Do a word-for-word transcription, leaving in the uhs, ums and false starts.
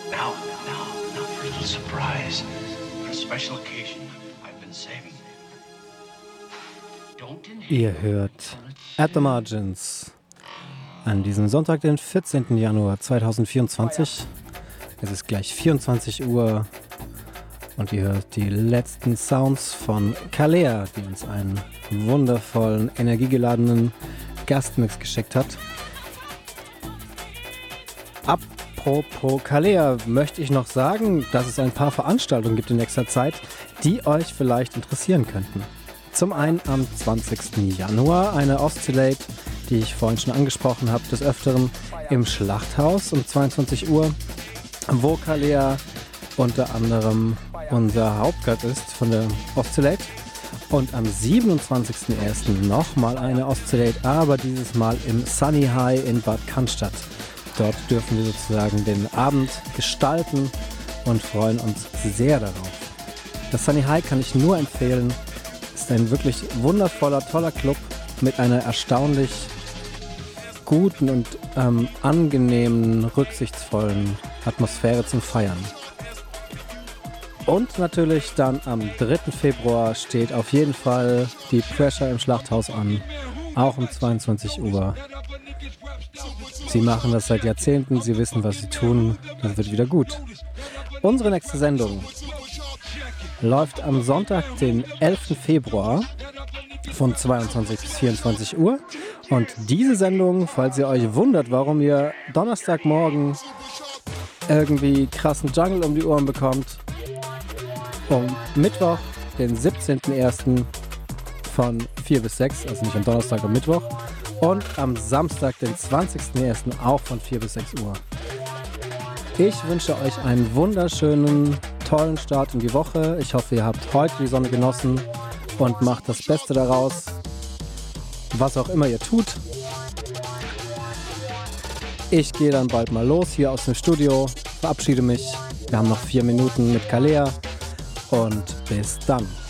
Now, now, now for a little surprise. For a special occasion I've been saving. Don't inhale. Ihr hört At the Margins an diesem Sonntag, den vierzehnten Januar zweitausendvierundzwanzig. Es ist gleich vierundzwanzig Uhr und ihr hört die letzten Sounds von Kalea, die uns einen wundervollen, energiegeladenen Gastmix geschickt hat. Apropos Kalea möchte ich noch sagen, dass es ein paar Veranstaltungen gibt in nächster Zeit, die euch vielleicht interessieren könnten. Zum einen am zwanzigsten Januar eine Oscillate, die ich vorhin schon angesprochen habe, des Öfteren im Schlachthaus um zweiundzwanzig Uhr, wo Kalea unter anderem unser Hauptgast ist von der Oscillate. Und am siebenundzwanzigsten ersten nochmal eine Oscillate, aber dieses Mal im Sunny High in Bad Cannstatt. Dort dürfen wir sozusagen den Abend gestalten und freuen uns sehr darauf. Das Sunny High kann ich nur empfehlen. Ist ein wirklich wundervoller, toller Club mit einer erstaunlich guten und ähm, angenehmen, rücksichtsvollen Atmosphäre zum Feiern. Und natürlich dann am dritten Februar steht auf jeden Fall die Pressure im Schlachthaus an, auch um zweiundzwanzig Uhr. Sie machen das seit Jahrzehnten, sie wissen, was sie tun, das wird wieder gut. Unsere nächste Sendung läuft am Sonntag, den elften Februar von zweiundzwanzig bis vierundzwanzig Uhr. Und diese Sendung, falls ihr euch wundert, warum ihr Donnerstagmorgen irgendwie krassen Jungle um die Ohren bekommt, um Mittwoch, den siebzehnten ersten von vier bis sechs, also nicht am Donnerstag, am Mittwoch. Und am Samstag, den zwanzigsten ersten auch von vier bis sechs Uhr. Ich wünsche euch einen wunderschönen, tollen Start in die Woche. Ich hoffe, ihr habt heute die Sonne genossen und macht das Beste daraus, was auch immer ihr tut. Ich gehe dann bald mal los hier aus dem Studio, verabschiede mich. Wir haben noch vier Minuten mit Kalea und bis dann.